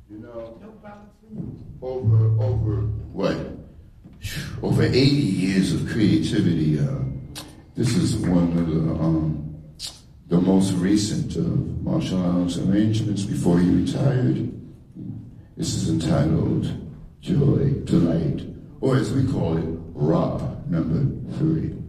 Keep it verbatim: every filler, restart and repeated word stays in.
You know, over, over what? Over eighty years of creativity. Uh, this is one of the, um, the most recent of Marshall Allen's arrangements before he retired. This is entitled Joy, Delight, or as we call it, Ra, number three.